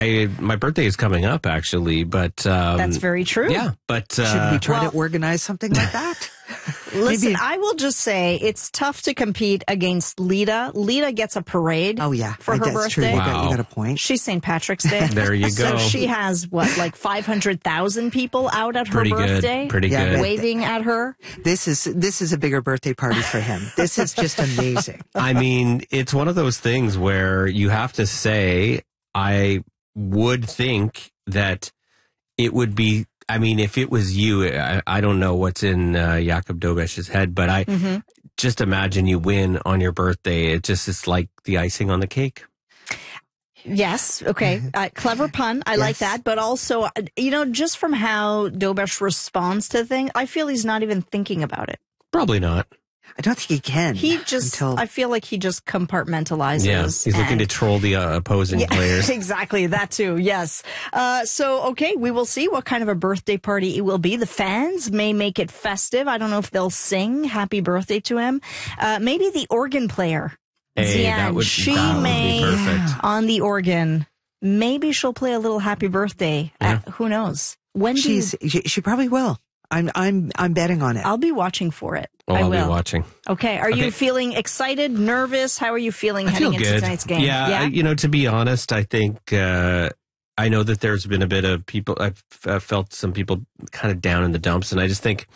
My birthday is coming up, actually, but that's very true. Yeah, but should we try to organize something like that? Listen, I will just say it's tough to compete against Lita. Lita gets a parade. Oh yeah, for her birthday. True. You got a point. She's St. Patrick's Day. There you go. So she has like 500,000 people out at her birthday, pretty good, waving at her. This is a bigger birthday party for him. This is just amazing. I mean, it's one of those things where you have to say, I would think that it would be. I mean, if it was you, I don't know what's in Jakub Dobeš's head, but I just imagine you win on your birthday. It's like the icing on the cake. Yes. Okay. Clever pun. I like that. But also, just from how Dobeš responds to things, I feel he's not even thinking about it. Probably not. I don't think he can. I feel like he just compartmentalizes. Yeah, he's looking to troll the opposing players. Exactly, that too, yes. Okay, we will see what kind of a birthday party it will be. The fans may make it festive. I don't know if they'll sing happy birthday to him. Maybe the organ player, Zian, that would be perfect. On the organ, maybe she'll play a little happy birthday. Yeah. Who knows? She probably will. I'm betting on it. I'll be watching for it. I'll be watching. Okay. Are you feeling excited, nervous? How are you feeling heading into tonight's game? Yeah. To be honest, I think I know that there's been a bit of people. I've felt some people kind of down in the dumps, and I just think,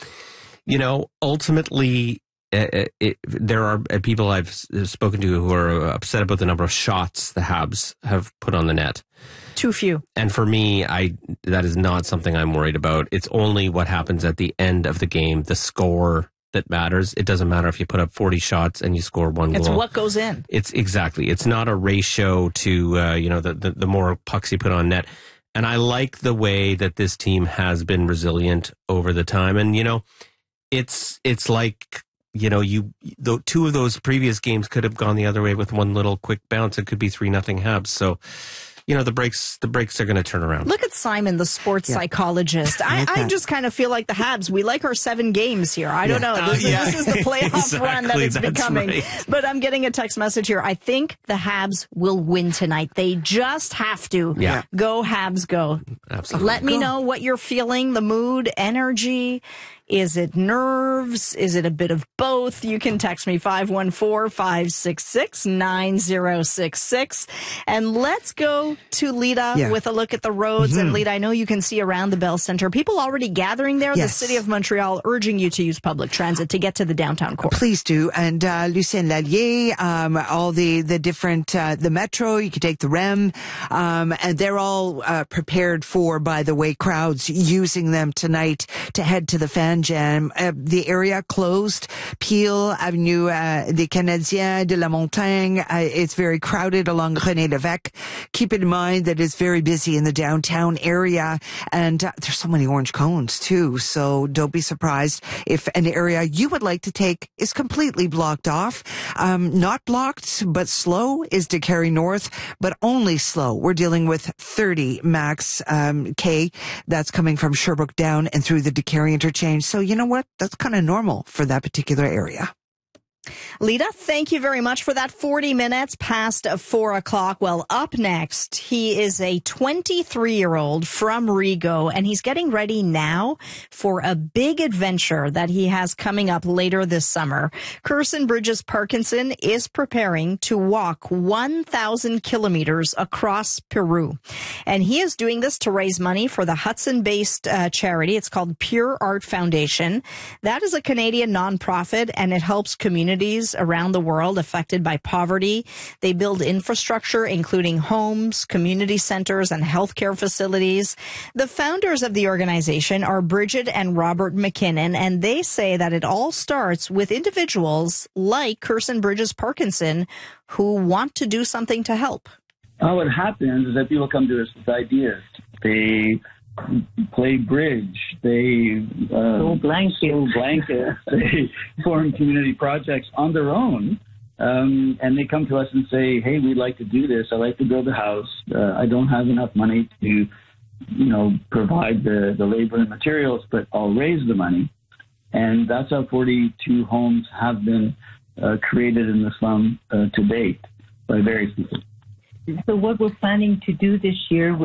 ultimately, there are people I've spoken to who are upset about the number of shots the Habs have put on the net. Too few. And for me, that is not something I'm worried about. It's only what happens at the end of the game, the score that matters. It doesn't matter if you put up 40 shots and you score one goal. It's what goes in. It's exactly. It's not a ratio to the more pucks you put on net. And I like the way that this team has been resilient over the time. And it's like two of those previous games could have gone the other way with one little quick bounce. It could be 3-0 Habs. So. The breaks are going to turn around. Look at Simon, the sports psychologist. I just kind of feel like the Habs, we like our 7 games here. I don't know. This is the playoff run that it's becoming. Right. But I'm getting a text message here. I think the Habs will win tonight. They just have to. Yeah. Go Habs, go. Absolutely. Let me know what you're feeling, the mood, energy. Is it nerves? Is it a bit of both? You can text me 514-566-9066. And let's go to Lita with a look at the roads. And Lita, I know you can see around the Bell Center. People already gathering there. Yes. The City of Montreal urging you to use public transit to get to the downtown core. Please do. And Lucien Lallier, all the different, the Metro, you can take the REM. And they're all prepared for, by the way, crowds using them tonight to head to the Fan Jam. The area closed. Peel Avenue des Canadiens de la Montagne. It's very crowded along René Lévesque. Keep in mind that it's very busy in the downtown area, and there's so many orange cones too. So don't be surprised if an area you would like to take is completely blocked off. Not blocked, but slow is DeCarry North, but only slow. We're dealing with 30 max K. That's coming from Sherbrooke down and through the DeCarry interchange. So you know what? That's kind of normal for that particular area. Lita, thank you very much for that. 40 minutes past 4 o'clock. Well, up next, he is a 23-year-old from Rigaud, and he's getting ready now for a big adventure that he has coming up later this summer. Kirsten Bridges Parkinson is preparing to walk 1,000 kilometers across Peru. And he is doing this to raise money for the Hudson-based charity. It's called Pure Art Foundation. That is a Canadian nonprofit, and it helps communities around the world affected by poverty. They build infrastructure, including homes, community centers, and healthcare facilities. The founders of the organization are Bridget and Robert McKinnon, and they say that it all starts with individuals like Kirsten Bridges Parkinson who want to do something to help. What happens is that people come to us with ideas. They play bridge, they blankets, they form community projects on their own, and they come to us and say, hey, we'd like to do this. I'd like to build a house. I don't have enough money to, provide the labor and materials, but I'll raise the money. And that's how 42 homes have been created in the slum to date by various people. So what we're planning to do this year